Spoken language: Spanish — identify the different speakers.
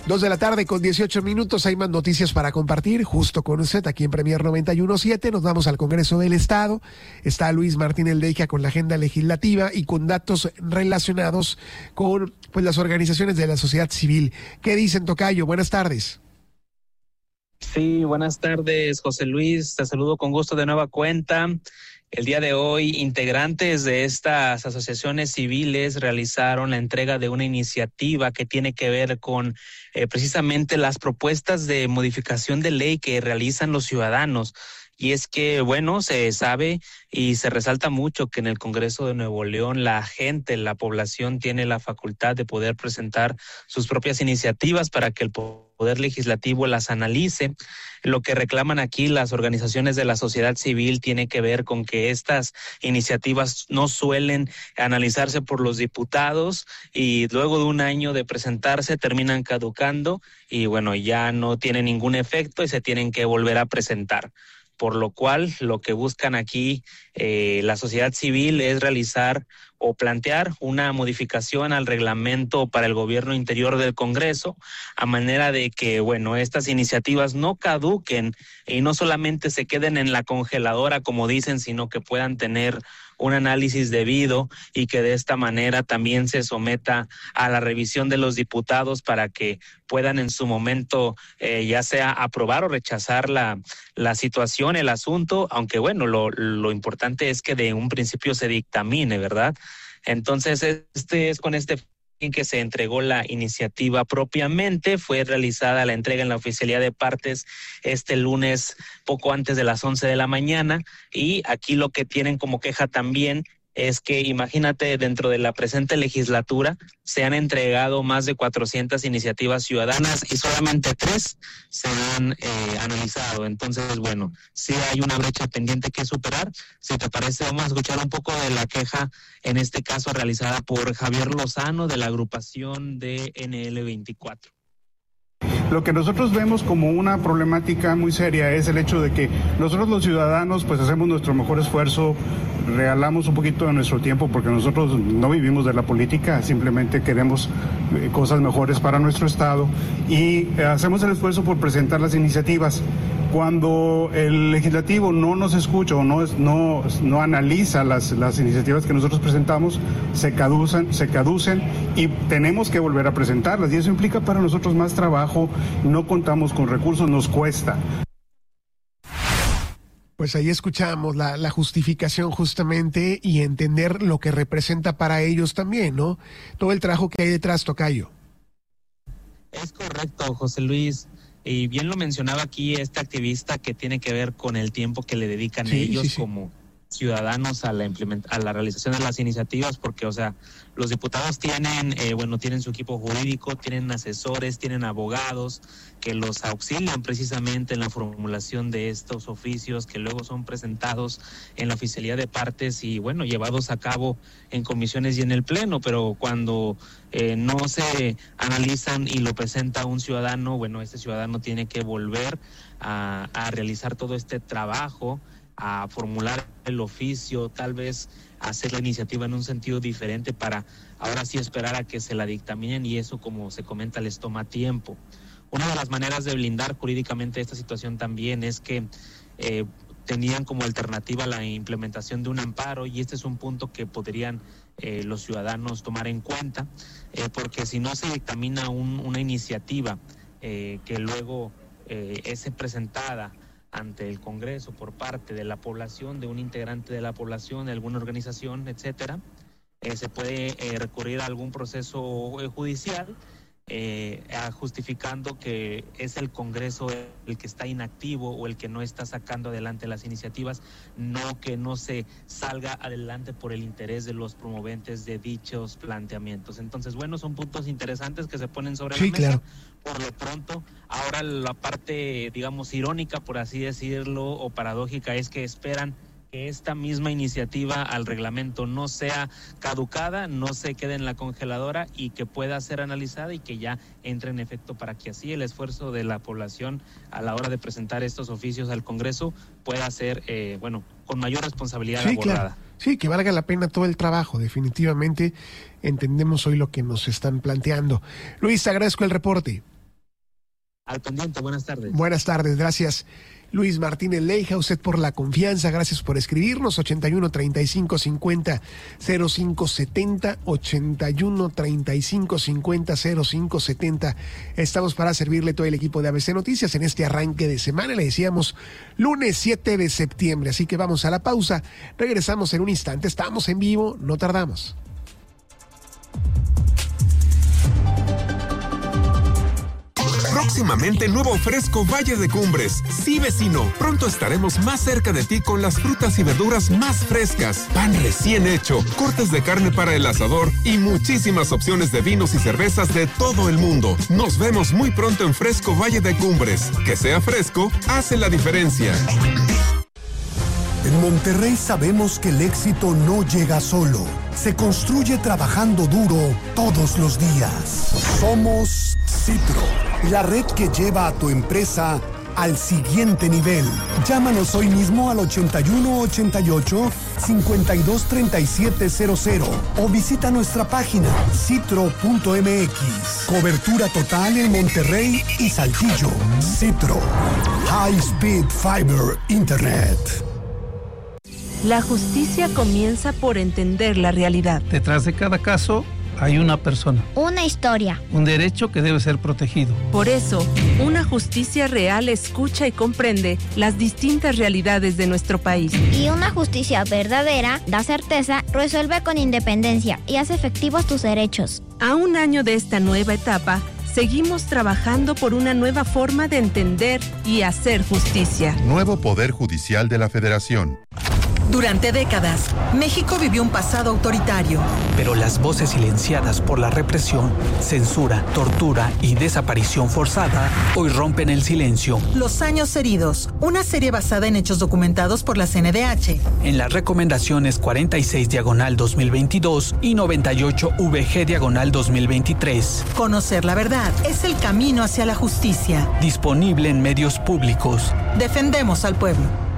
Speaker 1: 2:18 p.m. Hay más noticias para compartir justo con usted aquí en Premier 91.7. Nos vamos al Congreso del Estado. Está Luis Martín Eldeja con la agenda legislativa y con datos relacionados con las organizaciones de la sociedad civil. ¿Qué dicen, tocayo? Buenas tardes.
Speaker 2: Sí, buenas tardes, José Luis. Te saludo con gusto de nueva cuenta. El día de hoy, integrantes de estas asociaciones civiles realizaron la entrega de una iniciativa que tiene que ver con precisamente las propuestas de modificación de ley que realizan los ciudadanos. Y es que, bueno, se sabe y se resalta mucho que en el Congreso de Nuevo León la gente, la población tiene la facultad de poder presentar sus propias iniciativas para que el Poder Legislativo las analice. Lo que reclaman aquí las organizaciones de la sociedad civil tiene que ver con que estas iniciativas no suelen analizarse por los diputados y luego de un año de presentarse terminan caducando y, bueno, ya no tienen ningún efecto y se tienen que volver a presentar. Por lo cual, lo que buscan aquí la sociedad civil es realizar o plantear una modificación al reglamento para el gobierno interior del Congreso, a manera de que, bueno, estas iniciativas no caduquen y no solamente se queden en la congeladora, como dicen, sino que puedan tener un análisis debido y que de esta manera también se someta a la revisión de los diputados para que puedan en su momento ya sea aprobar o rechazar la situación, el asunto, aunque bueno, lo importante es que de un principio se dictamine, ¿verdad? Entonces, con este fin que se entregó la iniciativa propiamente. Fue realizada la entrega en la oficialía de partes este lunes poco antes de las 11 de la mañana y aquí lo que tienen como queja también es que imagínate, dentro de la presente legislatura se han entregado más de 400 iniciativas ciudadanas y solamente 3 se han analizado. Entonces, bueno, sí hay una brecha pendiente que superar. Si te parece, vamos a escuchar un poco de la queja, en este caso realizada por Javier Lozano de la agrupación de NL24.
Speaker 3: Lo que nosotros vemos como una problemática muy seria es el hecho de que nosotros los ciudadanos pues hacemos nuestro mejor esfuerzo, regalamos un poquito de nuestro tiempo porque nosotros no vivimos de la política, simplemente queremos cosas mejores para nuestro estado y hacemos el esfuerzo por presentar las iniciativas. Cuando el legislativo no nos escucha o no analiza las iniciativas que nosotros presentamos, se caducen y tenemos que volver a presentarlas y eso implica para nosotros más trabajo, no contamos con recursos, nos cuesta.
Speaker 1: Pues ahí escuchamos la justificación justamente y entender lo que representa para ellos también, ¿no? Todo el trabajo que hay detrás, tocayo.
Speaker 2: Es correcto, José Luis. Y bien lo mencionaba aquí este activista que tiene que ver con el tiempo que le dedican ellos como ciudadanos a la realización de las iniciativas, porque, o sea, los diputados tienen su equipo jurídico, tienen asesores, tienen abogados que los auxilian precisamente en la formulación de estos oficios que luego son presentados en la oficialía de partes y, bueno, llevados a cabo en comisiones y en el pleno, pero cuando no se analizan y lo presenta un ciudadano, bueno, este ciudadano tiene que volver a realizar todo este trabajo, a formular el oficio, tal vez hacer la iniciativa en un sentido diferente para ahora sí esperar a que se la dictaminen y eso, como se comenta, les toma tiempo. Una de las maneras de blindar jurídicamente esta situación también es que tenían como alternativa la implementación de un amparo y este es un punto que podrían los ciudadanos tomar en cuenta, porque si no se dictamina una iniciativa que luego es presentada ante el Congreso por parte de la población, de un integrante de la población, de alguna organización, etcétera, se puede recurrir a algún proceso judicial justificando que es el Congreso el que está inactivo o el que no está sacando adelante las iniciativas, no que no se salga adelante por el interés de los promoventes de dichos planteamientos. Entonces, bueno, son puntos interesantes que se ponen sobre la mesa.
Speaker 1: Claro.
Speaker 2: Por lo pronto, ahora la parte, digamos, irónica, por así decirlo, o paradójica, es que esperan que esta misma iniciativa al reglamento no sea caducada, no se quede en la congeladora y que pueda ser analizada y que ya entre en efecto para que así el esfuerzo de la población a la hora de presentar estos oficios al Congreso pueda ser, con mayor responsabilidad abordada.
Speaker 1: Claro. Sí, que valga la pena todo el trabajo, definitivamente entendemos hoy lo que nos están planteando. Luis, te agradezco el reporte.
Speaker 2: al pendiente. Buenas tardes.
Speaker 1: Buenas tardes, gracias. Luis Martínez Leija, usted por la confianza, gracias por escribirnos. 81 35 50 05 70, 81 35 50 05 70. Estamos para servirle todo el equipo de ABC Noticias en este arranque de semana. Le decíamos lunes 7 de septiembre, así que vamos a la pausa. Regresamos en un instante, estamos en vivo, no tardamos.
Speaker 4: Próximamente nuevo Fresco Valle de Cumbres. Sí, vecino, pronto estaremos más cerca de ti con las frutas y verduras más frescas, pan recién hecho, cortes de carne para el asador y muchísimas opciones de vinos y cervezas de todo el mundo. Nos vemos muy pronto en Fresco Valle de Cumbres. Que sea fresco, hace la diferencia.
Speaker 5: En Monterrey sabemos que el éxito no llega solo. Se construye trabajando duro todos los días. Somos Citro, la red que lleva a tu empresa al siguiente nivel. Llámanos hoy mismo al 8188-523700 o visita nuestra página citro.mx. Cobertura total en Monterrey y Saltillo. Citro. High Speed Fiber Internet.
Speaker 6: La justicia comienza por entender la realidad.
Speaker 7: Detrás de cada caso hay una persona.
Speaker 8: Una historia.
Speaker 7: Un derecho que debe ser protegido.
Speaker 6: Por eso, una justicia real escucha y comprende las distintas realidades de nuestro país.
Speaker 8: Y una justicia verdadera da certeza, resuelve con independencia y hace efectivos tus derechos.
Speaker 6: A un año de esta nueva etapa, seguimos trabajando por una nueva forma de entender y hacer justicia.
Speaker 9: Nuevo Poder Judicial de la Federación.
Speaker 10: Durante décadas, México vivió un pasado autoritario.
Speaker 11: Pero las voces silenciadas por la represión, censura, tortura y desaparición forzada hoy rompen el silencio.
Speaker 10: Los años heridos, una serie basada en hechos documentados por la CNDH.
Speaker 11: En las recomendaciones 46/2022 y 98/VG/2023.
Speaker 10: Conocer la verdad es el camino hacia la justicia.
Speaker 11: Disponible en medios públicos.
Speaker 10: Defendemos al pueblo.